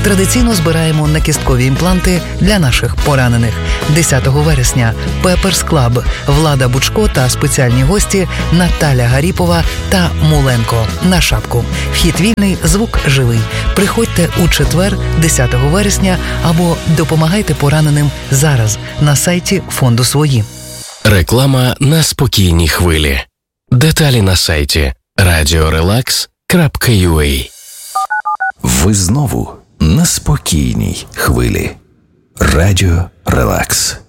Традиційно збираємо накісткові імпланти для наших поранених. 10 вересня Пеперс Клаб, Влада Бучко та спеціальні гості Наталя Гаріпова та Муленко на шапку. Вхід вільний, звук живий. Приходьте у четвер, 10 вересня, або допомагайте пораненим зараз на сайті фонду «Свої». Реклама на спокійній хвилі. Деталі на сайті radiorelax.ua. Ви знову на спокійній хвилі. Радіо Релакс.